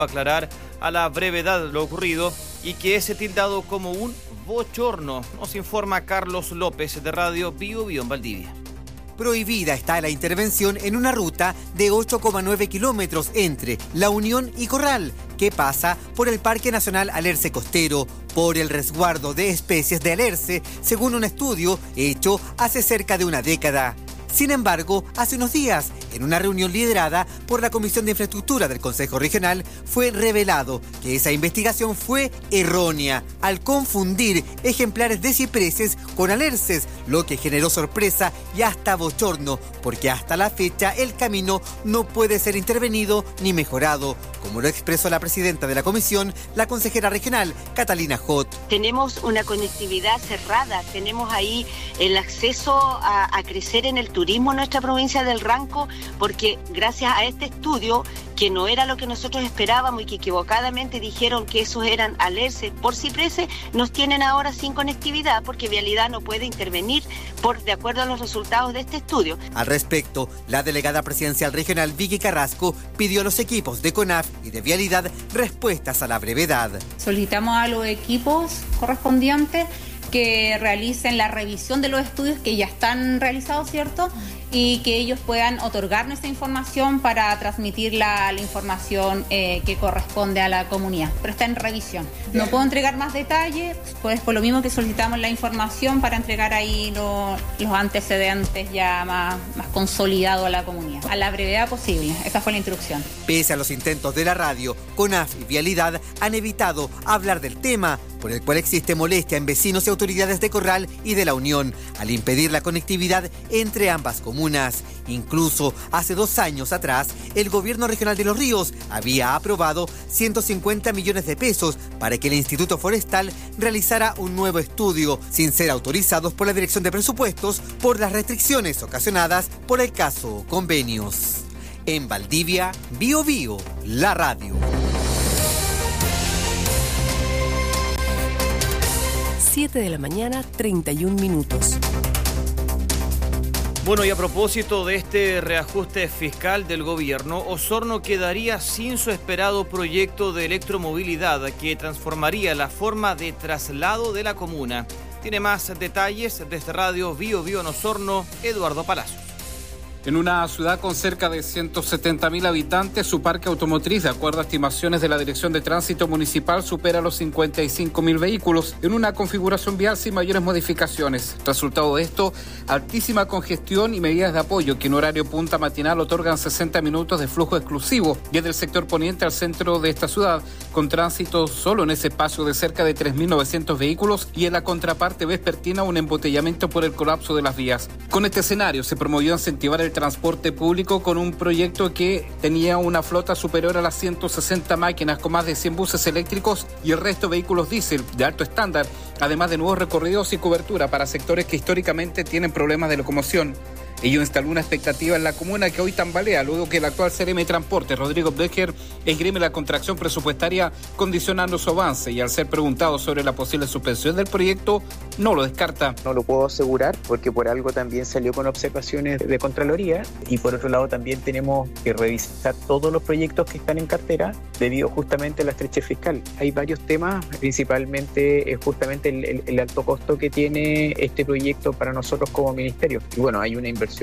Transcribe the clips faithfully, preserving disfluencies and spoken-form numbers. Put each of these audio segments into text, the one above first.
aclarar a la brevedad lo ocurrido y que es tildado como un bochorno. Nos informa Carlos López de Radio Bio Bio en Valdivia. Prohibida está la intervención en una ruta de ocho coma nueve kilómetros entre La Unión y Corral, que pasa por el Parque Nacional Alerce Costero, por el resguardo de especies de alerce, según un estudio hecho hace cerca de una década. Sin embargo, hace unos días, en una reunión liderada por la Comisión de Infraestructura del Consejo Regional, fue revelado que esa investigación fue errónea al confundir ejemplares de cipreses con alerces, lo que generó sorpresa y hasta bochorno, porque hasta la fecha el camino no puede ser intervenido ni mejorado, como lo expresó la presidenta de la comisión, la consejera regional, Catalina Hot. Tenemos una conectividad cerrada, tenemos ahí el acceso a, a crecer en el turismo en nuestra provincia del Ranco, porque gracias a este estudio, que no era lo que nosotros esperábamos y que equivocadamente dijeron que esos eran alerces por cipreses, nos tienen ahora sin conectividad porque Vialidad no puede intervenir por de acuerdo a los resultados de este estudio. Al respecto, la delegada presidencial regional Vicky Carrasco pidió a los equipos de CONAF y de Vialidad respuestas a la brevedad. Solicitamos a los equipos correspondientes que realicen la revisión de los estudios que ya están realizados, ¿cierto? Y que ellos puedan otorgarnos esa información para transmitir la, la información eh, que corresponde a la comunidad. Pero está en revisión. No puedo entregar más detalles, pues por lo mismo que solicitamos la información para entregar ahí lo, los antecedentes ya más, más consolidados a la comunidad. A la brevedad posible, esa fue la instrucción. Pese a los intentos de la radio, CONAF y Vialidad han evitado hablar del tema, por el cual existe molestia en vecinos y autoridades de Corral y de La Unión, al impedir la conectividad entre ambas comunas. Incluso hace dos años atrás, el gobierno regional de Los Ríos había aprobado ciento cincuenta millones de pesos para que el Instituto Forestal realizara un nuevo estudio, sin ser autorizados por la Dirección de Presupuestos por las restricciones ocasionadas por el caso Convenios. En Valdivia, Bio Bio, la radio. siete de la mañana, treinta y un minutos. Bueno, y a propósito de este reajuste fiscal del gobierno, Osorno quedaría sin su esperado proyecto de electromovilidad que transformaría la forma de traslado de la comuna. Tiene más detalles desde Radio Bio Bio en Osorno, Eduardo Palacios. En una ciudad con cerca de ciento setenta mil habitantes, su parque automotriz, de acuerdo a estimaciones de la Dirección de Tránsito Municipal, supera los cincuenta y cinco mil vehículos en una configuración vial sin mayores modificaciones. Resultado de esto, altísima congestión y medidas de apoyo que en horario punta matinal otorgan sesenta minutos de flujo exclusivo desde el sector poniente al centro de esta ciudad, con tránsito solo en ese espacio de cerca de tres mil novecientos vehículos y en la contraparte vespertina un embotellamiento por el colapso de las vías. Con este escenario se promovió incentivar el transporte público con un proyecto que tenía una flota superior a las ciento sesenta máquinas con más de cien buses eléctricos y el resto vehículos diésel de alto estándar, además de nuevos recorridos y cobertura para sectores que históricamente tienen problemas de locomoción. Ello instaló una expectativa en la comuna que hoy tambalea luego que el actual C R M de Transporte, Rodrigo Becker, esgrime la contracción presupuestaria condicionando su avance y al ser preguntado sobre la posible suspensión del proyecto, no lo descarta. No lo puedo asegurar porque por algo también salió con observaciones de Contraloría y por otro lado también tenemos que revisar todos los proyectos que están en cartera debido justamente a la estrechez fiscal. Hay varios temas, principalmente justamente el, el, el alto costo que tiene este proyecto para nosotros como ministerio. Y bueno, hay una inversión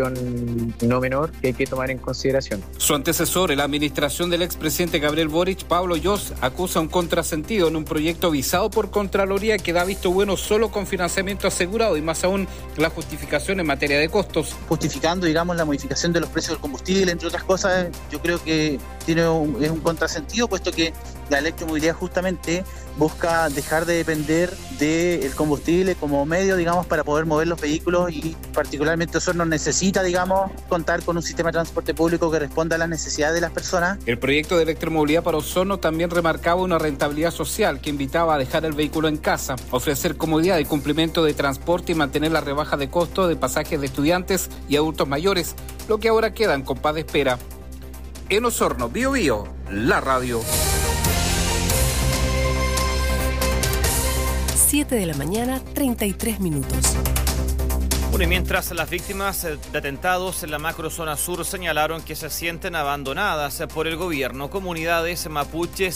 no menor que hay que tomar en consideración. Su antecesor, en la administración del expresidente Gabriel Boric, Pablo Yos, acusa un contrasentido en un proyecto visado por Contraloría que da visto bueno solo con financiamiento asegurado y más aún la justificación en materia de costos. Justificando, digamos, la modificación de los precios del combustible, entre otras cosas, yo creo que tiene un, es un contrasentido, puesto que la electromovilidad justamente busca dejar de depender del combustible como medio, digamos, para poder mover los vehículos y particularmente Osorno necesita, digamos, contar con un sistema de transporte público que responda a las necesidades de las personas. El proyecto de electromovilidad para Osorno también remarcaba una rentabilidad social que invitaba a dejar el vehículo en casa, ofrecer comodidad y cumplimiento de transporte y mantener la rebaja de costo de pasajes de estudiantes y adultos mayores, lo que ahora queda en compás de espera. En Osorno, Bio Bio, la radio. siete de la mañana, treinta y tres minutos. Bueno, y mientras las víctimas de atentados en la macrozona sur señalaron que se sienten abandonadas por el gobierno, comunidades mapuches